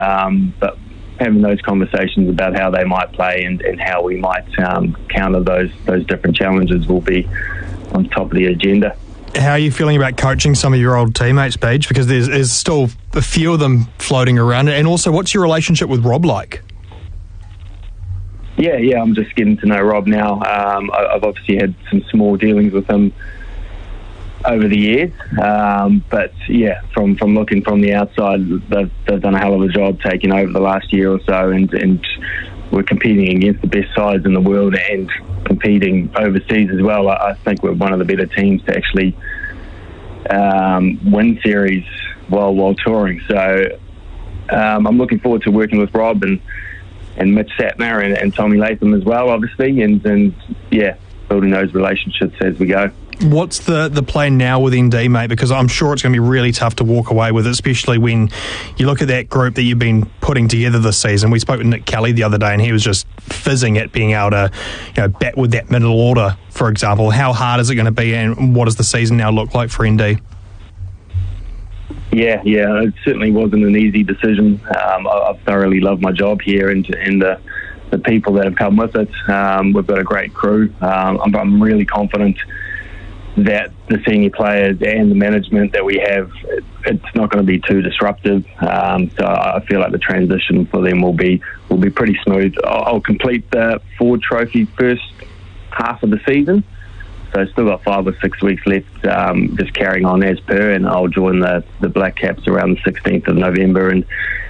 but having those conversations about how they might play and how we might counter those different challenges will be on top of the agenda. How are you feeling about coaching some of your old teammates, Beach? Because there's still a few of them floating around. And also, what's your relationship with Rob like? Yeah, I'm just getting to know Rob now. I've obviously had some small dealings with him over the years, but yeah, from looking from the outside, they've done a hell of a job taking over the last year or so, and we're competing against the best sides in the world and competing overseas as well. I think we're one of the better teams to actually win series while touring. So I'm looking forward to working with Rob and Mitch Satner and Tommy Latham as well, obviously, and yeah, building those relationships as we go. What's the plan now with ND, mate? Because I'm sure it's going to be really tough to walk away with it, especially when you look at that group that you've been putting together this season. We spoke with Nick Kelly the other day, and he was just fizzing at being able to, bat with that middle order, for example. How hard is it going to be, and what does the season now look like for ND? Yeah, it certainly wasn't an easy decision. I've thoroughly loved my job here and the people that have come with it. We've got a great crew. I'm really confident that the senior players and the management that we have, it's not going to be too disruptive. So I feel like the transition for them will be pretty smooth. I'll complete the Ford Trophy first half of the season. So still got 5 or 6 weeks left, just carrying on as per, and I'll join the Black Caps around the 16th of November, and